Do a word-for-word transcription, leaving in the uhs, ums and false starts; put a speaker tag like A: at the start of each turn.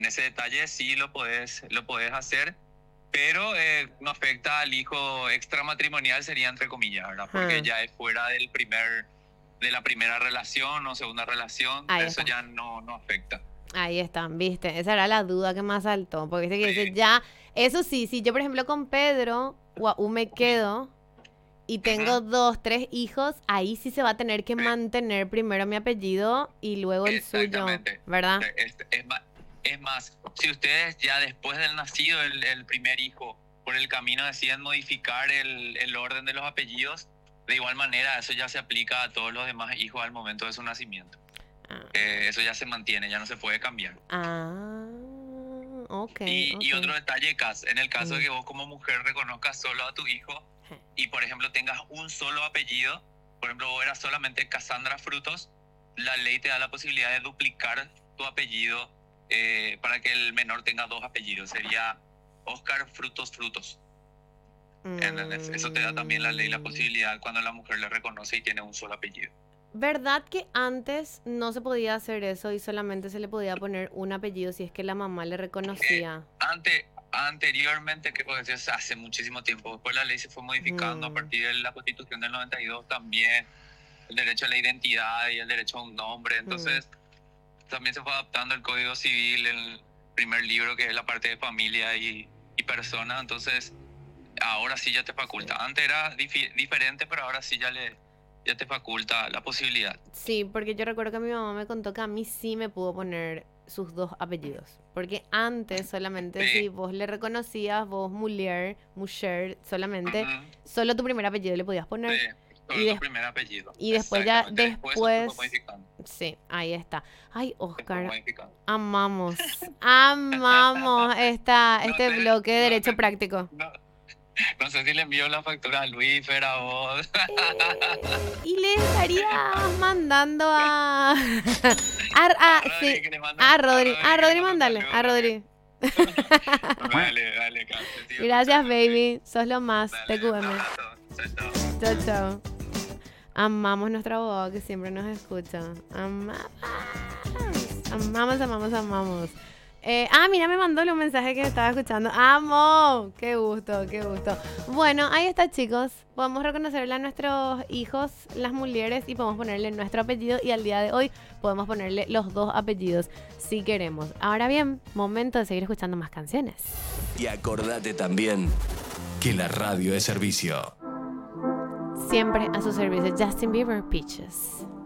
A: En ese detalle sí lo podés, lo podés hacer, pero eh, no afecta al hijo extramatrimonial, sería entre comillas, ¿verdad? Porque
B: Ah,
A: ya es fuera del primer, de la primera relación o segunda relación,
B: ahí
A: eso
B: está.
A: ya no, no afecta.
B: Ahí están, viste. Esa era la duda que me asaltó. Porque viste que dice
A: Sí.
B: ya. Eso sí, si yo, por ejemplo, con Pedro, guau, me quedo y
A: Ujú.
B: tengo dos, tres hijos, ahí sí se va a tener que
A: Sí.
B: mantener primero mi apellido y luego el suyo,
A: Exactamente.
B: ¿verdad?
A: Es, es más, es más, si ustedes ya después del nacido, el, el primer hijo, por el camino deciden modificar el, el orden de los apellidos, de igual manera eso ya se aplica a todos los demás hijos al momento de su nacimiento.
B: Ah,
A: Eh, eso ya se mantiene, ya no se puede cambiar.
B: ah, ok,
A: Y, y
B: ok.
A: otro detalle, Cas, en el caso de
B: Mm.
A: que vos como mujer reconozcas solo a tu hijo y, por ejemplo, tengas un solo apellido, por ejemplo, vos eras solamente Cassandra Frutos, la ley te da la posibilidad de duplicar tu apellido eh, para que el menor tenga dos apellidos. Sería Oscar Frutos Frutos. ¿Entendés? Eso te da también la ley la
B: Mm.
A: posibilidad cuando la mujer le reconoce y tiene un solo apellido.
B: ¿Verdad que antes no se podía hacer eso y solamente se le podía poner un apellido si es que la mamá le
A: Eh,
B: reconocía?
A: ante, anteriormente, que puede decir, hace muchísimo tiempo, después la ley se fue modificando a
B: Mm,
A: partir de la Constitución del noventa y dos también, el derecho a la identidad y el derecho a un nombre.
B: mm.
A: Entonces, también se fue adaptando el Código Civil, el primer libro que es la parte de familia y, y persona. Entonces, ahora sí ya te
B: Sí.
A: faculta. Antes era difi- diferente, pero ahora sí ya, le, ya te faculta la posibilidad.
B: Sí, porque yo recuerdo que mi mamá me contó que a mí sí me pudo poner sus dos apellidos. Porque antes solamente si
A: Sí,
B: vos le reconocías, vos Muller, Musher, solamente,
A: ujú,
B: solo tu primer apellido le podías
A: sí,
B: poner. Y,
A: sobre tu
B: des-
A: primer apellido.
B: y después ya,
A: Exactamente. Después eso se fue
B: después,
A: modificando.
B: sí, ahí está. Ay,
A: Se fue
B: Oscar,
A: modificando.
B: amamos, amamos esta,
A: No
B: este
A: sé,
B: bloque de
A: no
B: derecho
A: sé,
B: práctico.
A: no, no sé si le envío la factura a Luis, Fer, a vos.
B: Eh, y le estarías mandando a... a,
A: A
B: a-
A: Rodri,
B: sí,
A: que le mando,
B: a
A: a
B: Rodri, a
A: Rodri que le
B: Rodri
A: mando un
B: mandale, a
A: saludo también.
B: Rodri.
A: Dale, dale, Cam, te sigo
B: Gracias,
A: escuchando, Luis.
B: baby. Sos lo más.
A: Dale, un
B: T Q M.
A: abrazo. Chao, chao.
B: Chao, chao. Amamos nuestra abogado que siempre nos escucha. Amamos. Amamos, amamos, amamos. Eh, ah, mira, me mandó un mensaje que estaba escuchando. ¡Amo! ¡Qué gusto, qué gusto! Bueno, ahí está, chicos. Podemos reconocerle a nuestros hijos, las mujeres, y podemos ponerle nuestro apellido. Y al día de hoy podemos ponerle los dos apellidos si queremos. Ahora bien, momento de seguir escuchando más canciones.
C: Y acordate también que la radio es servicio.
B: Siempre a su servicio, Justin Bieber, Peaches.